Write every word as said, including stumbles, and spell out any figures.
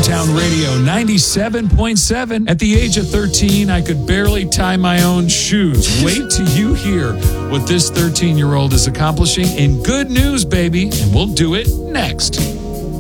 Hometown Radio ninety-seven point seven. At the age of thirteen, I could barely tie my own shoes. Wait till you hear what this thirteen-year-old is accomplishing in good news, baby, and we'll do it next.